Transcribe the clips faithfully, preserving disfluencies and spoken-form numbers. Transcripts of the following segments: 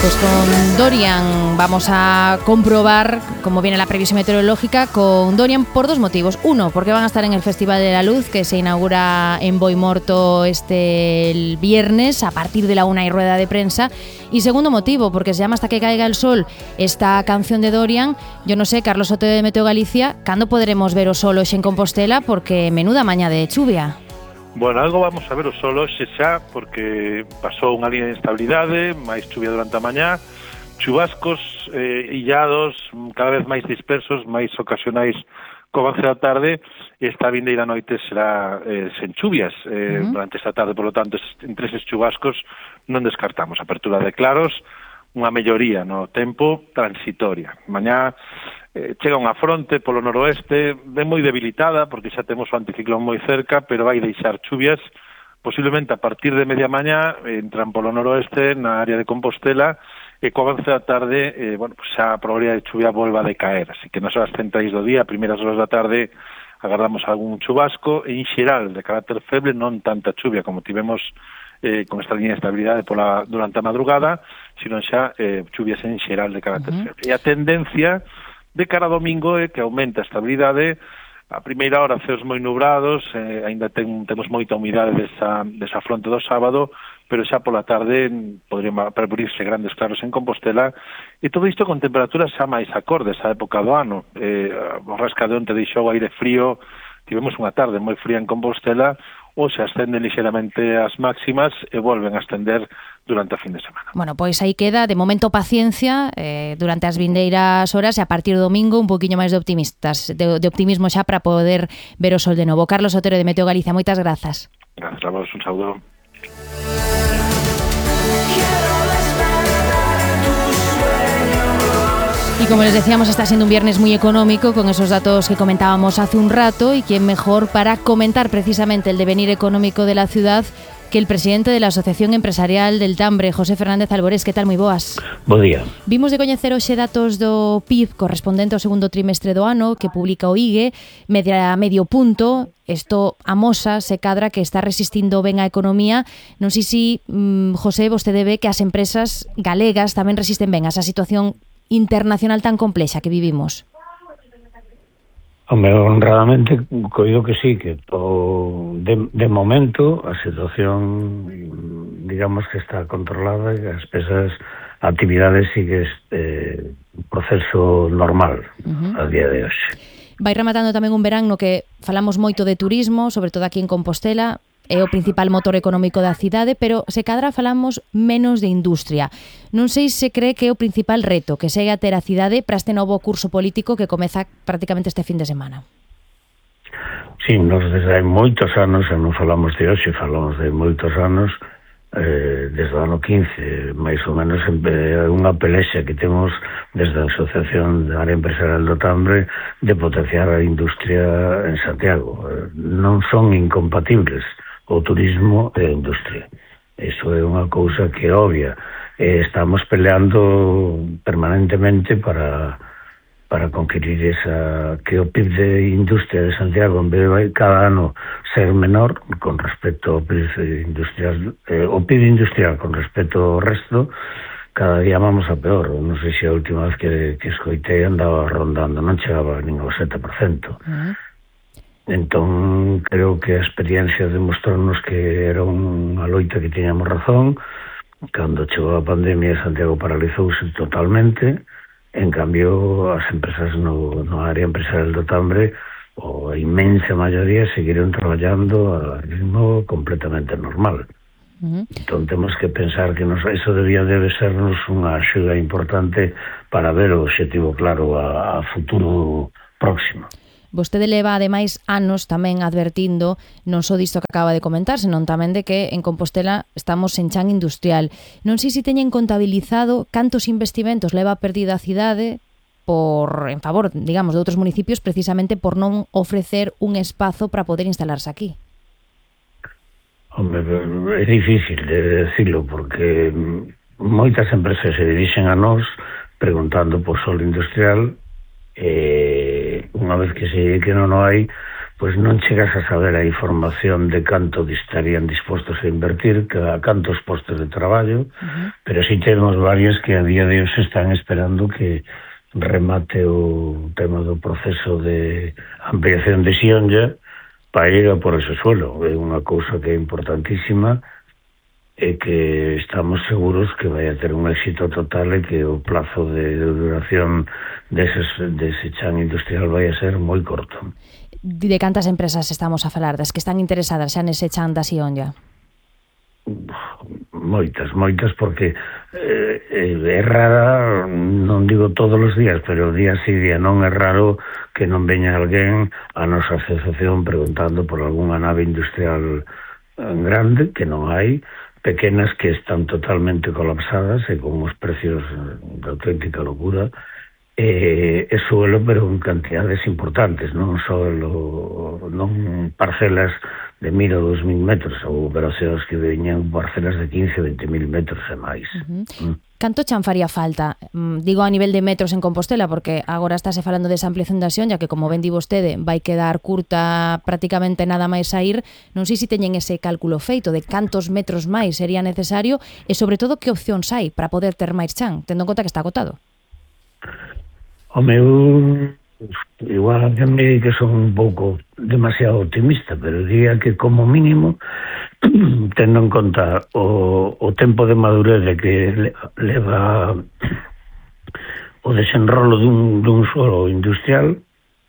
Pues con Dorian vamos a comprobar cómo viene la previsión meteorológica con Dorian por dos motivos. Uno, porque van a estar en el Festival de la Luz, que se inaugura en Boimorto este el viernes a partir de la una y rueda de prensa. Y segundo motivo, porque se llama Hasta que caiga el sol esta canción de Dorian. Yo no sé, Carlos Otero de Meteo Galicia, cando poderemos ver o sol hoxe en Compostela, porque menuda maña de chuvia. Bueno, algo vamos a ver o sol hoxe xa, porque pasou unha línea de instabilidade, máis chuvia durante a mañá, chubascos eh, illados, cada vez máis dispersos, máis ocasionais co avance da tarde, e esta vindeira noite será eh, sen chuvias eh, uh-huh. durante esta tarde, por lo tanto, entre eses chubascos non descartamos apertura de claros, unha melloría no tempo transitoria. Mañá eh, chega unha fronte polo noroeste, ben moi debilitada, porque xa temos o anticiclón moi cerca, pero vai deixar chuvias, posiblemente a partir de media mañá, entran polo noroeste na área de Compostela, e co avance da tarde, eh, bueno, pues xa a probabilidade de chuvia volva a decaer, así que nas horas centrais do día, a primeiras horas da tarde, agardamos algún chubasco, e en xeral, de carácter feble, non tanta chuvia como tivemos eh, con esta línea de estabilidade pola, durante a madrugada, sino xa eh, chuvias en xeral de carácter uh-huh. feble. E a tendencia de cara a domingo é que aumenta a estabilidade, a primeira hora ceos moi nubrados, eh, aínda ten, temos moita humidade desa, desa fronte do sábado, pero xa pola tarde poderían preverirse grandes claros en Compostela, e todo isto con temperaturas xa máis acordes á época do ano. Eh, o rasca de onte deixou aire frío, tivemos unha tarde moi fría en Compostela, ou se ascenden lixeramente as máximas e volven a ascender durante a fin de semana. Bueno, pois aí queda, de momento, paciencia eh, durante as vindeiras horas e a partir do domingo un poquinho máis de optimistas, de, de optimismo xa para poder ver o sol de novo. Carlos Otero de Meteo Galicia, moitas grazas. Grazas a vos, un saúdo. Y como les decíamos, está siendo un viernes muy económico con esos datos que comentábamos hace un rato, y quién mejor para comentar precisamente el devenir económico de la ciudad que el presidente de la Asociación Empresarial del Tambre, José Fernández Alborés. Que tal, moi boas? Bo día. Vimos de coñecer hoxe datos do P I B correspondente ao segundo trimestre do ano que publica o I G E, media medio punto. Isto amosa, se cadra, que está resistindo ben a economía. Non sei se, mmm, José, vostede ve que as empresas galegas tamén resisten ben a esa situación internacional tan complexa que vivimos. Hombre, honradamente, coido que sí, que o, de, de momento a situación, digamos que está controlada, e as pesas actividades sigue este proceso normal uh-huh. a día de hoxe. Vai rematando tamén un verán no que falamos moito de turismo, sobre todo aquí en Compostela, é o principal motor económico da cidade, pero se cadra falamos menos de industria. Non sei se cree que é o principal reto que segue a ter a cidade para este novo curso político que comeza prácticamente este fin de semana. Sí, nos desde hai moitos anos, e non falamos de hoxe, falamos de moitos anos, eh, desde o ano quince, máis ou menos, é unha pelexa que temos desde a Asociación da Área Empresarial do Tambre de potenciar a industria en Santiago. Non son incompatibles o turismo e a industria. Eso é unha cousa que é obvia. Eh, estamos peleando permanentemente para para conquirir esa, que o P I B de industria de Santiago en vez de cada ano ser menor con respecto ao P I B industrial, eh, o P I B industrial con respecto ao resto, cada día vamos a peor. Non sei se a última vez que, que escoitei andaba rondando, non chegaba nin ao sete por cento. Uh-huh. Entón, creo que a experiencia demostrarnos que era unha loita que tiñamos razón. Cando chegou a pandemia, Santiago paralizouse totalmente. En cambio, as empresas no, no área empresarial do Tambre, ou a inmensa maioría, seguiron traballando a ritmo completamente normal. Uh-huh. Entón, temos que pensar que nos, eso debía debe sernos unha axuda importante para ver o obxectivo claro a, a futuro próximo. Vostede leva, ademais, anos tamén advertindo non só disto que acaba de comentar, senón tamén de que en Compostela estamos en chan industrial. Non sei se teñen contabilizado cantos investimentos leva perdida a cidade por en favor, digamos, de outros municipios, precisamente por non ofrecer un espazo para poder instalarse aquí. Hombre, é difícil de decirlo, porque moitas empresas se dirixen a nós preguntando por solo industrial, e unha vez que se que non o hai, pois non chegas a saber a información de canto estarían dispostos a invertir, a cantos postos de traballo, uh-huh. pero si temos varias que a día de hoxe están esperando que remate o tema do proceso de ampliación de Xionlla para ir a por ese suelo. É unha cousa que é importantísima e que estamos seguros que vai a ter un éxito total e que o plazo de duración deses, dese chan industrial vai a ser moi corto. De cantas empresas estamos a falar? Das que están interesadas xa nese chan da Xionlla? Moitas, moitas, porque eh, é rara, non digo todos os días, pero día sí día non é raro que non veña alguén a nosa asociación preguntando por algunha nave industrial grande, que non hai, pequenas que están totalmente colapsadas e con os precios de auténtica locura, e, e suelo, pero en cantidades importantes, non só non parcelas de mil ou dos mil metros, ou operacións que veñan parcelas de quince ou veinte mil metros e máis. Uh-huh. Mm. Canto chan faría falta? Digo a nivel de metros en Compostela, porque agora estáse falando desa ampliación da Xionlla, que como ben di vostede, vai quedar curta prácticamente nada máis a ir. Non sei se teñen ese cálculo feito de cantos metros máis sería necesario e, sobre todo, que opcións hai para poder ter máis chan, tendo en conta que está agotado. O meu... igual a mí que son un pouco demasiado optimista, pero diría que como mínimo, tendo en conta o, o tempo de madurez que le, leva o desenrolo dun, dun suelo industrial,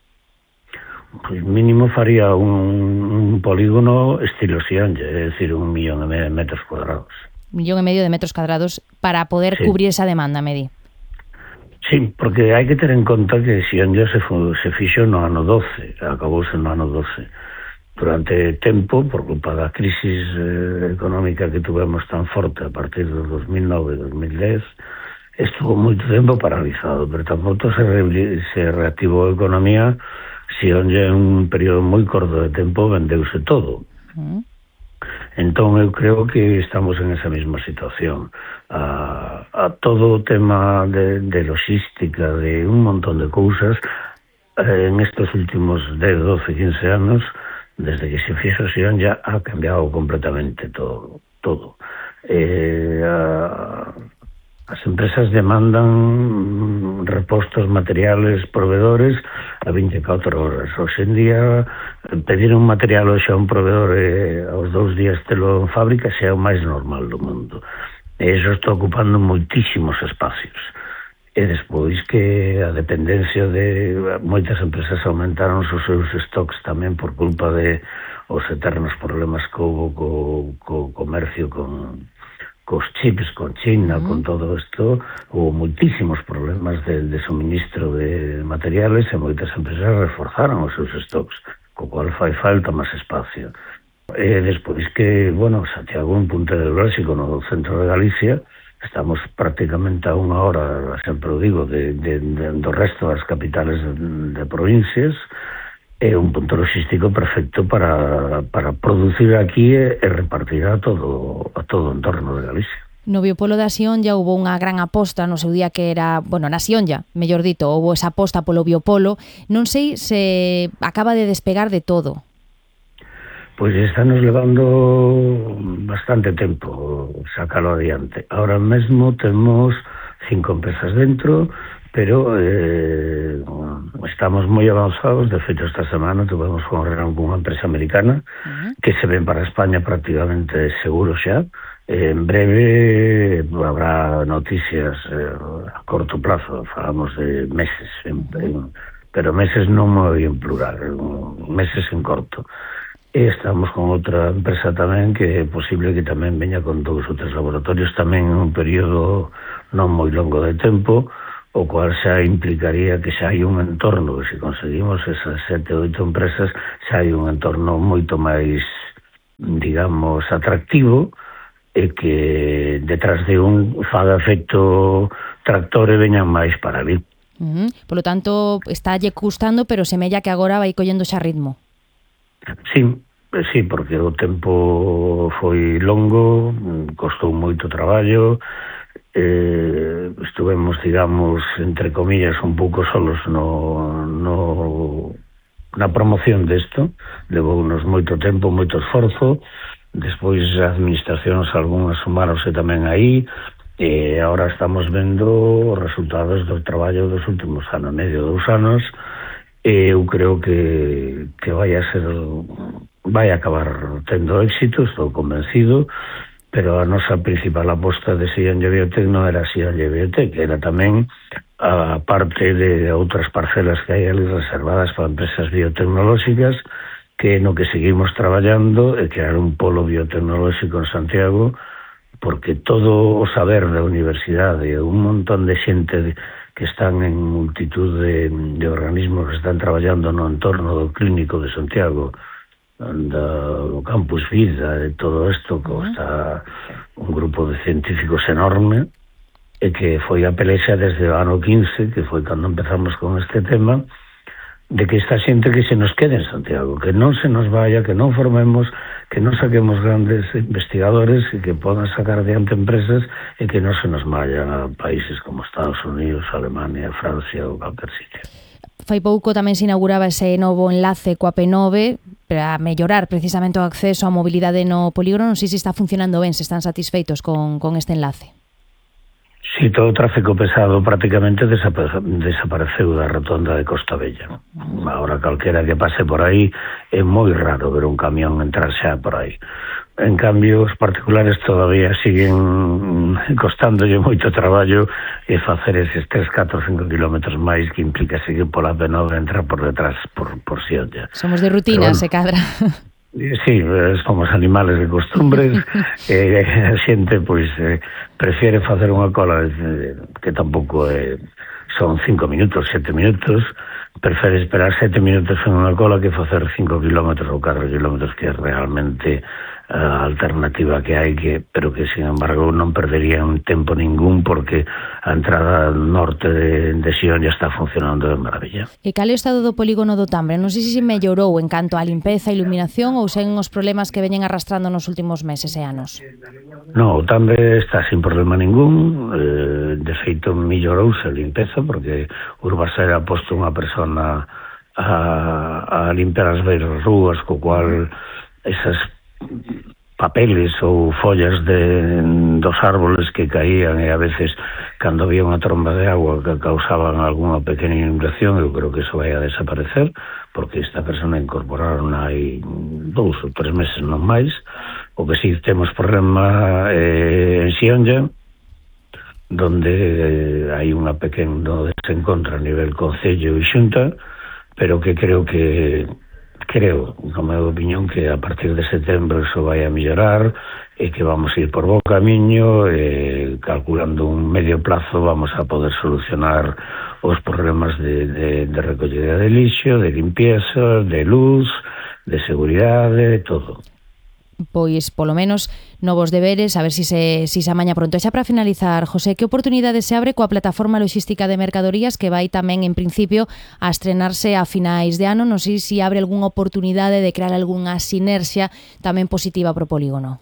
pues mínimo faría un, un polígono estilo Xionlla, é dicir, un millón e medio de metros cuadrados. Un millón e medio de metros cuadrados para poder sí. cubrir esa demanda, me di. Sí, porque hai que ter en conta que Xionlla se, se fixo no ano doce, acabouse no ano doce. Durante tempo, por culpa da crisis eh, económica que tuvemos tan forte a partir do dos mil nove e dos mil dez, estuvo moito tempo paralizado, pero tampouco se, re, se reactivou a economía. Xionlla en un período moi corto de tempo vendeuse todo. Mm. Entón eu creo que estamos en esa mesma situación. A, a todo o tema de, de logística, de un montón de cousas, eh, en estos últimos dez, doce, quince anos, desde que se fixo Xionlla, ha cambiado completamente todo. todo. Eh, a, as empresas demandan repostos materiales, proveedores a veinticuatro horas. Hoxe en día, pedir un material hoxe a un proveedor e aos dous días telo en fábrica xa é o máis normal do mundo. E iso está ocupando moitísimos espacios. E despois que a dependencia de moitas empresas aumentaron os seus stocks tamén por culpa de os eternos problemas que houve co, co comercio con cos chips, con China, uh-huh. con todo isto, houve moitísimos problemas de, de suministro de materiales e moitas empresas reforzaron os seus stocks, co cual fai falta máis espacio. E despois que, bueno, Santiago, un punto neurálxico no centro de Galicia, estamos prácticamente a unha hora, sempre o digo, de, de, de, do resto das capitales de, de provincias, é un punto logístico perfecto para, para producir aquí e, e repartir a todo, a todo o entorno de Galicia. No biopolo da Xionlla houve unha gran aposta no seu día que era, bueno, na Xionlla, mellor dito, houve esa aposta polo biopolo. Non sei se acaba de despegar de todo. Pois estamos levando bastante tempo sacalo adiante. Ahora mesmo temos cinco empresas dentro, pero eh, estamos moi avanzados. De feito, esta semana tuvemos unha reunión con unha empresa americana uh-huh. que se ven para España prácticamente seguro xa. En breve habrá noticias eh, a corto plazo, falamos de meses, en, en, pero meses non moi en plural, meses en corto. E estamos con outra empresa tamén que é posible que tamén veña con dous ou tres laboratorios tamén en un período non moi longo de tempo, o cual xa implicaría que xa hai un entorno, que se conseguimos esas sete ou oito empresas, xa hai un entorno moito máis, digamos, atractivo, e que detrás de un faga efecto tractor e veñan máis para vir. Uh-huh. Por lo tanto, está lle custando, pero semella que agora vai collendo xa ritmo. Sí, sí, porque o tempo foi longo, costou moito traballo, eh, estuvemos, digamos, entre comillas, un pouco solos no, no, na promoción desto. Levounos moito tempo, moito esforzo. Despois as administracións algunhas sumarose tamén aí, e agora estamos vendo os resultados do traballo dos últimos ano e medio, dous anos, e eu creo que, que vai a ser, vai a acabar tendo éxito, estou convencido. Pero a nosa principal aposta de Sionlle Biotech non era Sionlle Biotech, era tamén a parte de outras parcelas que hai ali reservadas para empresas biotecnolóxicas, que no que seguimos traballando é crear un polo biotecnolóxico en Santiago, porque todo o saber da universidade e un montón de xente que están en multitud de, de organismos que están traballando no entorno do clínico de Santiago, do Campus Vida, de todo isto, que está un grupo de científicos enorme, e que foi a pelexa desde o ano quince, que foi cando empezamos con este tema, de que esta xente que se nos quede en Santiago, que non se nos vaya, que non formemos, que non saquemos grandes investigadores e que podan sacar adiante empresas e que non se nos vayan a países como Estados Unidos, Alemania, Francia ou calquer sitio. Fai pouco tamén se inauguraba ese novo enlace coa P nove para mellorar precisamente o acceso á mobilidade no polígono. Non sei se está funcionando ben, se están satisfeitos con, con este enlace. Si, todo o tráfico pesado prácticamente desapareceu da rotonda de Costa Bella. Ahora calquera que pase por aí é moi raro ver un camión entrar xa por aí. En cambio, os particulares todavía siguen costándolle moito traballo e facer eses tres, catro, cinco kilómetros máis, que implica seguir pola P nove e entrar por detrás por, por Sionlla. Somos de rutina, bueno, se cadra. Sí, somos animales de costumbres. E a xente, pois, eh, prefiere facer unha cola eh, que tampouco eh, son cinco minutos, sete minutos. Prefere esperar sete minutos en unha cola que facer cinco kilómetros ou catro kilómetros, que é realmente a alternativa que hai, que pero que, sin embargo, non perderían tempo ningún, porque a entrada norte de, de Sion ya está funcionando de maravilla. E cal é o estado do polígono do Tambre? Non sei se se mellorou en canto á limpeza e iluminación, ou seguen os problemas que veñen arrastrando nos últimos meses e anos? No, o Tambre está sin problema ningún. Eh, de feito, mellorouse a limpeza, porque Urbasera ha posto unha persona a, a limpiar as beiras rúas, co cual esas papeles ou follas de, dos árboles que caían, e a veces cando había unha tromba de agua que causaban algunha pequena inundación, eu creo que eso vai a desaparecer, porque esta persona incorporaron hai dous ou tres meses, non máis. O que si temos problema eh, en Sionlla, donde eh, hai unha pequena desencontro a nivel concello e xunta, pero que creo que creo, na minha opinión, que a partir de setembro eso vai a mellorar, e que vamos a ir por bo camiño, e calculando un medio plazo vamos a poder solucionar os problemas de, de, de recollida de lixo, de limpieza, de luz, de seguridade, todo. Pois, polo menos, novos deberes, a ver si se, si se amaña pronto. E xa para finalizar, José, que oportunidades se abre coa plataforma logística de mercadorías, que vai tamén, en principio, a estrenarse a finais de ano? Non sei se abre algunha oportunidade de crear algunha sinerxia tamén positiva pro polígono.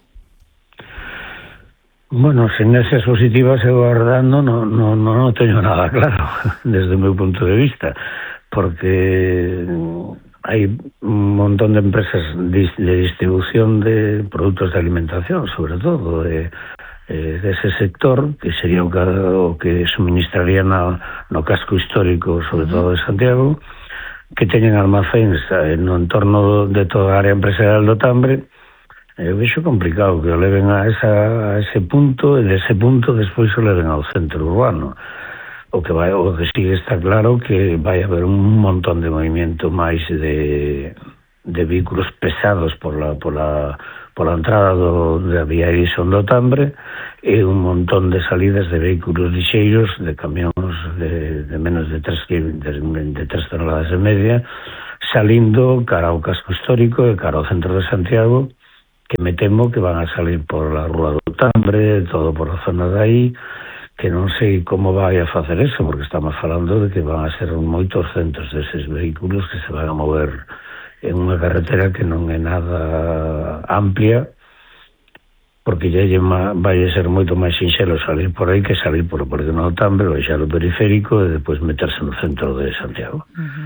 Bueno, sinerxias positivas eu agardando non no, no, no teño nada claro, desde o meu punto de vista, porque hai un montón de empresas de distribución de produtos de alimentación, sobre todo de, de ese sector, que sería o que, o que suministraría no, no casco histórico, sobre todo de Santiago, que teñen almacéns no entorno de toda a área empresarial do Tambre. Eu vexo complicado que o leven a, esa, a ese punto, e dese punto despois o leven ao centro urbano. O que vai, o que sí está claro que vai haber un montón de movimento máis de, de vehículos pesados por la, por la, por la entrada do, da vía Edison do Tambre, e un montón de salidas de vehículos lixeiros, de camións de, de menos de tres, de, de tres toneladas e media, salindo cara ao casco histórico e cara ao centro de Santiago, que me temo que van a salir por la rúa do Tambre, todo por a zona de aí, que non sei como vai a facer eso, porque estamos falando de que van a ser moitos centros deses vehículos que se van a mover en unha carretera que non é nada amplia, porque ya vai a ser moito máis sinxelo salir por aí que salir por porque no Tambre, baixar o periférico e depois meterse no centro de Santiago. Uh-huh.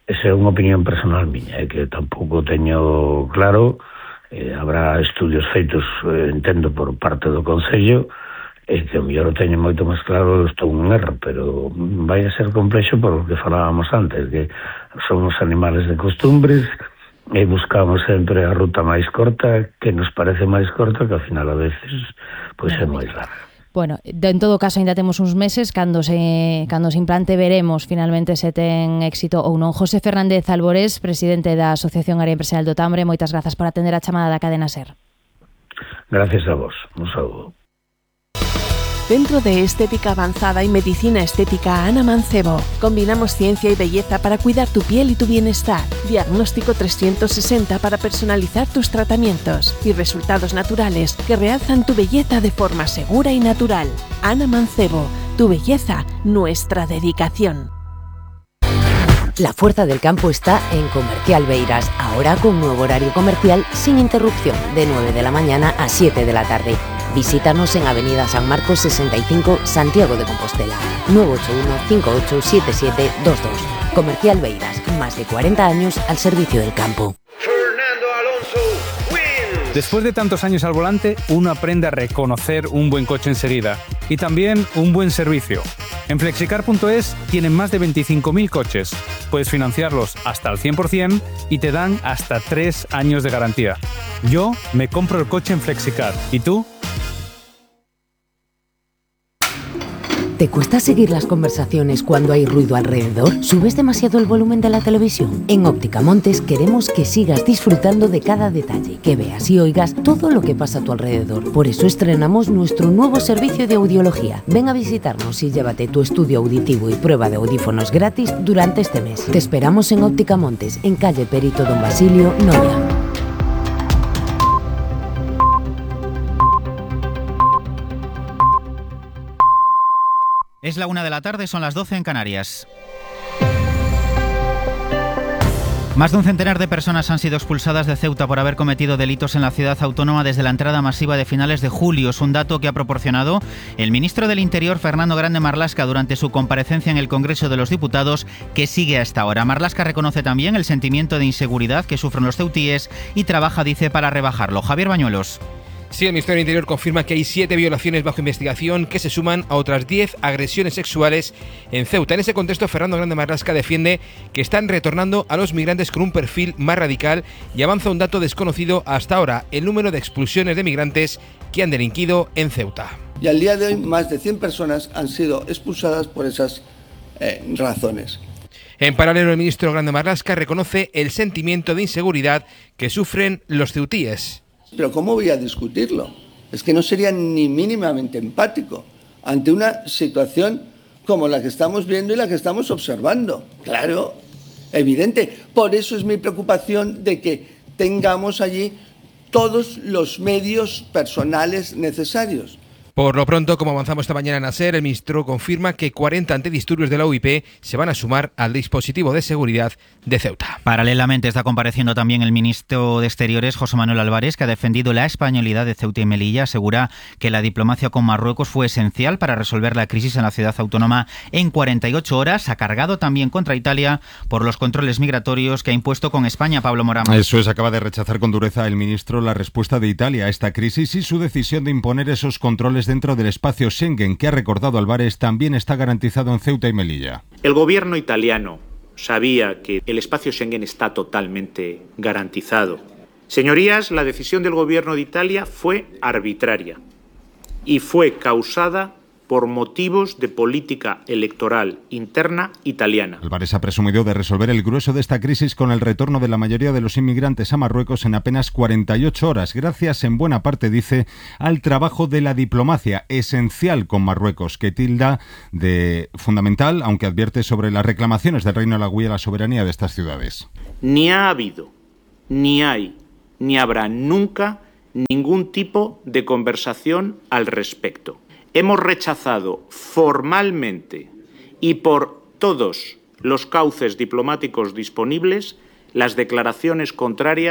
esa é unha opinión personal miña, é que tampouco teño claro. Eh, habrá estudios feitos, eh, entendo, por parte do Concello, e que o mellor o teño moito máis claro, estou en erro, pero vai a ser complexo por lo que falábamos antes, que somos animales de costumbres e buscamos sempre a ruta máis corta, que nos parece máis corta, que ao final a veces pois é máis larga. Bueno, en todo caso, ainda temos uns meses cando se cando se implante veremos finalmente se ten éxito ou non. José Fernández Alborés, presidente da Asociación Área Empresarial do Tambre, moitas grazas por atender a chamada da Cadena SER. Gracias a vos. Un saúdo. Centro de Estética Avanzada y Medicina Estética Ana Mancebo. Combinamos ciencia y belleza para cuidar tu piel y tu bienestar. Diagnóstico trescientos sesenta para personalizar tus tratamientos y resultados naturales que realzan tu belleza de forma segura y natural. Ana Mancebo, tu belleza, nuestra dedicación. La fuerza del campo está en Comercial Beiras, ahora con nuevo horario comercial sin interrupción, de nueve de la mañana a siete de la tarde. Visítanos en Avenida San Marcos sesenta y cinco, Santiago de Compostela. nueve ocho uno, cinco ocho siete siete dos dos. Comercial Beiras, más de cuarenta años al servicio del campo. Fernando Alonso wins. Después de tantos años al volante, uno aprende a reconocer un buen coche enseguida y también un buen servicio. En flexicar punto es tienen más de veinticinco mil coches. Puedes financiarlos hasta al cien por ciento y te dan hasta tres años de garantía. Yo me compro el coche en Flexicar. ¿Y tú? ¿Te cuesta seguir las conversaciones cuando hay ruido alrededor? ¿Subes demasiado el volumen de la televisión? En Óptica Montes queremos que sigas disfrutando de cada detalle, que veas y oigas todo lo que pasa a tu alrededor. Por eso estrenamos nuestro nuevo servicio de audiología. Ven a visitarnos y llévate tu estudio auditivo y prueba de audífonos gratis durante este mes. Te esperamos en Óptica Montes, en calle Perito Don Basilio, Noia. Es la una de la tarde, son las doce en Canarias. Más de un centenar de personas han sido expulsadas de Ceuta por haber cometido delitos en la ciudad autónoma desde la entrada masiva de finales de julio. Es un dato que ha proporcionado el ministro del Interior, Fernando Grande Marlaska, durante su comparecencia en el Congreso de los Diputados, que sigue hasta ahora. Marlaska reconoce también el sentimiento de inseguridad que sufren los ceutíes y trabaja, dice, para rebajarlo. Javier Bañuelos. Sí, el Ministerio del Interior confirma que hay siete violaciones bajo investigación que se suman a otras diez agresiones sexuales en Ceuta. En ese contexto, Fernando Grande Marlaska defiende que están retornando a los migrantes con un perfil más radical y avanza un dato desconocido hasta ahora: el número de expulsiones de migrantes que han delinquido en Ceuta. Y al día de hoy, más de cien personas han sido expulsadas por esas eh, razones. En paralelo, el ministro Grande Marlaska reconoce el sentimiento de inseguridad que sufren los ceutíes. Pero ¿cómo voy a discutirlo? Es que no sería ni mínimamente empático ante una situación como la que estamos viendo y la que estamos observando. Claro, evidente. Por eso es mi preocupación de que tengamos allí todos los medios personales necesarios. Por lo pronto, como avanzamos esta mañana en ASER, el ministro confirma que cuarenta antidisturbios de la U I P se van a sumar al dispositivo de seguridad de Ceuta. Paralelamente está compareciendo también el ministro de Exteriores, José Manuel Álvarez, que ha defendido la españolidad de Ceuta y Melilla. Asegura que la diplomacia con Marruecos fue esencial para resolver la crisis en la ciudad autónoma en cuarenta y ocho horas. Ha cargado también contra Italia por los controles migratorios que ha impuesto con España. Pablo Morán. Eso es, acaba de rechazar con dureza el ministro la respuesta de Italia a esta crisis y su decisión de imponer esos controles dentro del espacio Schengen, que ha recordado Álvarez también está garantizado en Ceuta y Melilla. El gobierno italiano sabía que el espacio Schengen está totalmente garantizado. Señorías, la decisión del gobierno de Italia fue arbitraria y fue causada por motivos de política electoral interna italiana. Álvarez ha presumido de resolver el grueso de esta crisis con el retorno de la mayoría de los inmigrantes a Marruecos en apenas cuarenta y ocho horas, gracias en buena parte, dice, al trabajo de la diplomacia esencial con Marruecos, que tilda de fundamental, aunque advierte sobre las reclamaciones del Reino Alauí a la soberanía de estas ciudades. Ni ha habido, ni hay, ni habrá nunca ningún tipo de conversación al respecto. Hemos rechazado formalmente y por todos los cauces diplomáticos disponibles las declaraciones contrarias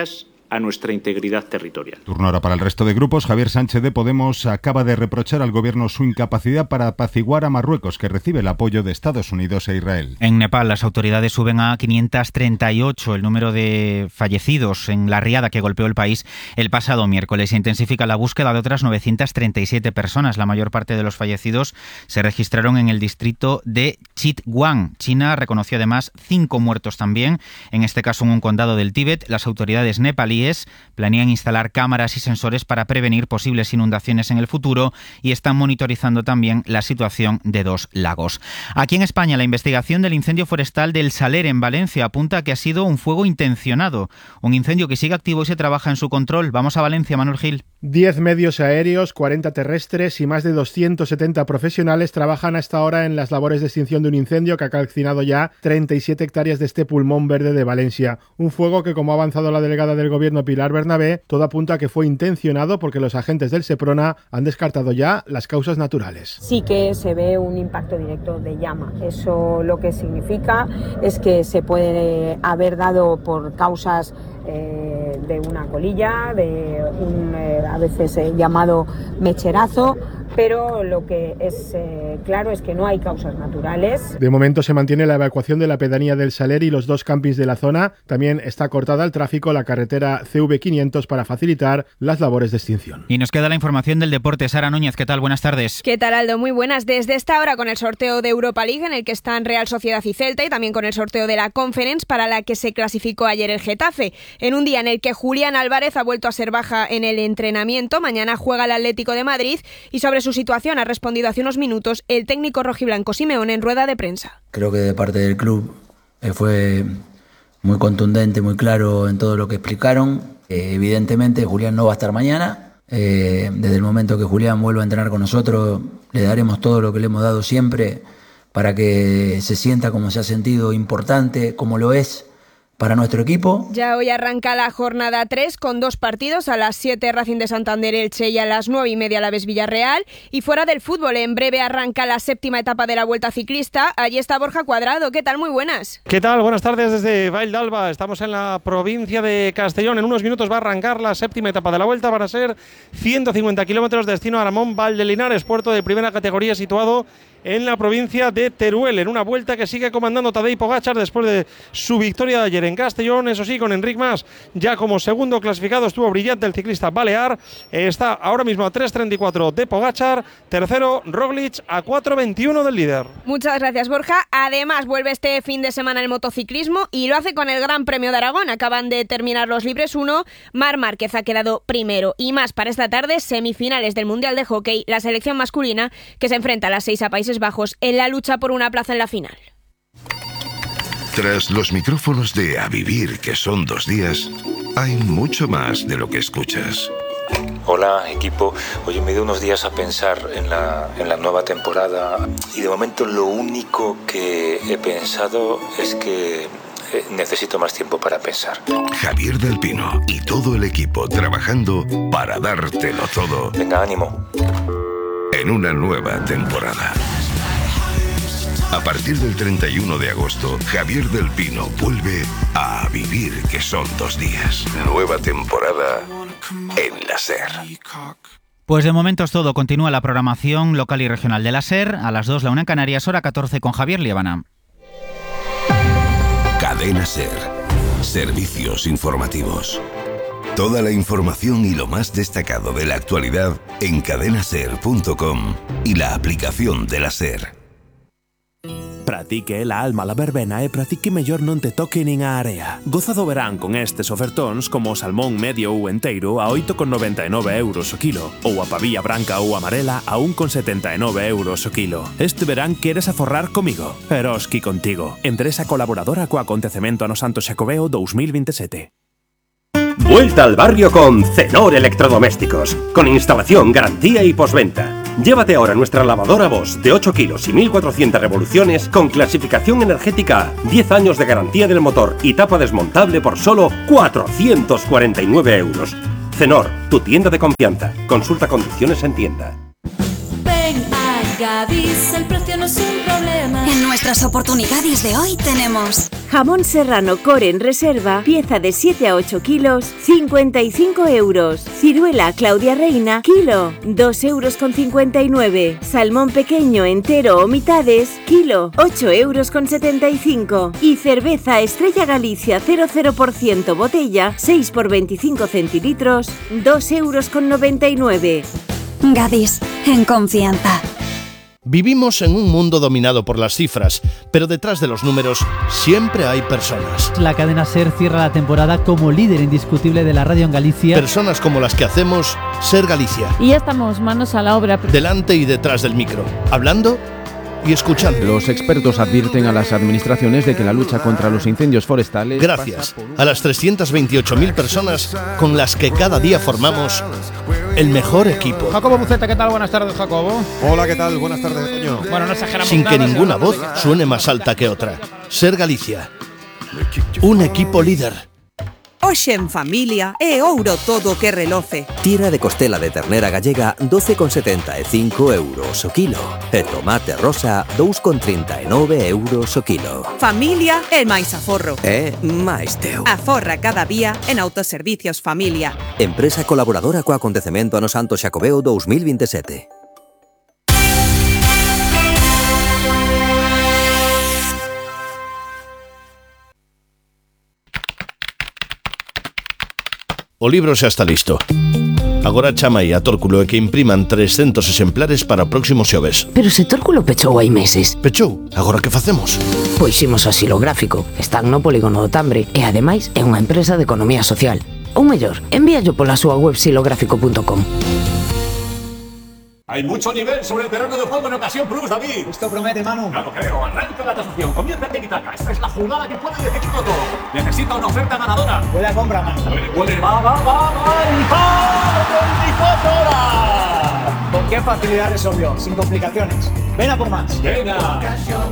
a nuestra integridad territorial. Turno ahora para el resto de grupos. Javier Sánchez de Podemos acaba de reprochar al gobierno su incapacidad para apaciguar a Marruecos, que recibe el apoyo de Estados Unidos e Israel. En Nepal, las autoridades suben a quinientos treinta y ocho el número de fallecidos en la riada que golpeó el país el pasado miércoles. Se intensifica la búsqueda de otras novecientas treinta y siete personas. La mayor parte de los fallecidos se registraron en el distrito de Chitwan. China reconoció además cinco muertos también, en este caso en un condado del Tíbet. Las autoridades nepalíes planean instalar cámaras y sensores para prevenir posibles inundaciones en el futuro y están monitorizando también la situación de dos lagos. Aquí en España, la investigación del incendio forestal del Saler en Valencia apunta a que ha sido un fuego intencionado, un incendio que sigue activo y se trabaja en su control. Vamos a Valencia, Manuel Gil. diez medios aéreos, cuarenta terrestres y más de doscientos setenta profesionales trabajan hasta ahora en las labores de extinción de un incendio que ha calcinado ya treinta y siete hectáreas de este pulmón verde de Valencia. Un fuego que, como ha avanzado la delegada del Gobierno Pilar Bernabé, todo apunta a que fue intencionado porque los agentes del Seprona han descartado ya las causas naturales. Sí que se ve un impacto directo de llama. Eso lo que significa es que se puede haber dado por causas eh, de una colilla, de un eh, a veces eh, llamado mecherazo, pero lo que es eh, claro es que no hay causas naturales. De momento se mantiene la evacuación de la pedanía del Saler y los dos campings de la zona. También está cortada al tráfico la carretera C V quinientos para facilitar las labores de extinción. Y nos queda la información del deporte. Sara Núñez, ¿qué tal? Buenas tardes. ¿Qué tal, Aldo? Muy buenas. Desde esta hora con el sorteo de Europa League, en el que están Real Sociedad y Celta, y también con el sorteo de la Conference, para la que se clasificó ayer el Getafe. En un día en el que Julián Álvarez ha vuelto a ser baja en el entrenamiento, mañana juega el Atlético de Madrid, y sobre su situación ha respondido hace unos minutos el técnico rojiblanco Simeone en rueda de prensa. Creo que de parte del club eh, fue muy contundente, muy claro en todo lo que explicaron. Eh, evidentemente Julián no va a estar mañana. Eh, desde el momento que Julián vuelva a entrenar con nosotros, le daremos todo lo que le hemos dado siempre para que se sienta como se ha sentido, importante, como lo es para nuestro equipo. Ya hoy arranca la jornada tres con dos partidos, a las siete Racing de Santander Elche y a las nueve y media Alavés Villarreal. Y fuera del fútbol, en breve arranca la séptima etapa de la Vuelta Ciclista. Allí está Borja Cuadrado. ¿Qué tal? Muy buenas. ¿Qué tal? Buenas tardes desde Vall d'Alba. Estamos en la provincia de Castellón. En unos minutos va a arrancar la séptima etapa de la Vuelta. Van a ser ciento cincuenta kilómetros destino a Aramón Valdelinares, puerto de primera categoría situado en la provincia de Teruel, en una vuelta que sigue comandando Tadej Pogačar después de su victoria de ayer en Castellón. Eso sí, con Enric Mas ya como segundo clasificado, estuvo brillante el ciclista balear. Está ahora mismo a tres treinta y cuatro de Pogačar, tercero Roglic a cuatro veintiuno del líder. Muchas gracias, Borja. Además vuelve este fin de semana el motociclismo y lo hace con el Gran Premio de Aragón. Acaban de terminar los libres uno, Marc Márquez ha quedado primero. Y más para esta tarde, semifinales del Mundial de Hockey, la selección masculina que se enfrenta a las seis a Países Bajos en la lucha por una plaza en la final. Tras los micrófonos de A Vivir, que son dos días, hay mucho más de lo que escuchas. Hola, equipo. Oye, me dio unos días a pensar en la, en la nueva temporada y de momento lo único que he pensado es que eh, necesito más tiempo para pensar. Javier del Pino y todo el equipo trabajando para dártelo todo. Venga, ánimo. En una nueva temporada. A partir del treinta y uno de agosto, Javier del Pino vuelve a Vivir, que son dos días. Nueva temporada en la SER. Pues de momento es todo. Continúa la programación local y regional de la SER. A las dos, la una en Canarias, hora catorce con Javier Liébana. Cadena SER. Servicios informativos. Toda la información y lo más destacado de la actualidad en cadena ser punto com y la aplicación de la SER. Pratique la alma la verbena e pratique mellor non te toque nin a area. Goza do verán con estes ofertóns como o salmón medio ou enteiro a oito con noventa e nove euros o kilo ou a pavía branca ou amarela a un con setenta e nove euros o kilo. Este verán queres aforrar comigo? Eroski contigo. Empresa colaboradora co acontecemento ano Santo Xacobeo dos mil veintisiete. Vuelta al barrio con Cenor Electrodomésticos, con instalación, garantía y postventa. Llévate ahora nuestra lavadora Bosch de ocho kilos y mil cuatrocientas revoluciones con clasificación energética, diez años de garantía del motor y tapa desmontable por solo cuatrocientos cuarenta y nueve euros. Cenor, tu tienda de confianza. Consulta condiciones en tienda. Ven a Gadis el precio no es un problema. En nuestras oportunidades de hoy tenemos jamón serrano core en reserva, pieza de siete a ocho kilos, cincuenta y cinco euros. Ciruela Claudia Reina, kilo, dos euros con cincuenta y nueve. Salmón pequeño entero o mitades, kilo, ocho euros con setenta y cinco. Y cerveza Estrella Galicia cero cero por ciento botella, seis por veinticinco centilitros, dos euros con noventa y nueve. Gadis, en confianza. Vivimos en un mundo dominado por las cifras, pero detrás de los números siempre hay personas. La cadena SER cierra la temporada como líder indiscutible de la radio en Galicia. Personas como las que hacemos SER Galicia. Y ya estamos manos a la obra. Delante y detrás del micro, hablando y escuchando. Los expertos advierten a las administraciones de que la lucha contra los incendios forestales... Gracias a las trescientas veintiocho mil personas con las que cada día formamos el mejor equipo. Jacobo Buceta, ¿qué tal? Buenas tardes, Jacobo. Hola, ¿qué tal? Buenas tardes, Toño. Bueno, no exageramos Sin nada, que ninguna si voz suene más alta que otra. SER Galicia. Un equipo líder. Hoxe en familia é ouro todo que reloce. Tira de costela de ternera gallega doce con setenta e cinco euros o kilo. E tomate rosa dous con trinta e nove euros o kilo. Familia é máis aforro. É máis teu. Aforra cada día en Autoservicios Familia. Empresa colaboradora co acontecemento Ano Santo Xacobeo dous mil veintisiete. O libro xa está listo. Agora chama aí a Tórculo e que impriman trescentos exemplares para o próximo xoves. Pero se Tórculo pechou hai meses. Pechou? Agora que facemos? Pois imos ao Xilográfico. Están no Polígono do Tambre e ademais é unha empresa de economía social. Ou mellor, envíallo pola súa web xilográfico punto com. Hay mucho nivel sobre el terreno de juego en Ocasión Plus, David. Esto promete, Manu. No lo creo. Arranca la tasación. Comienza el tiki-taka. Esta es la jugada que puede decidirlo todo. Necesita una oferta ganadora. Puede a compra, Manu. Puede, puede. Va, va, va, va. ¡Y va! veinticuatro horas! ¿Con qué facilidad resolvió? Sin complicaciones. Ven a por más. Venga.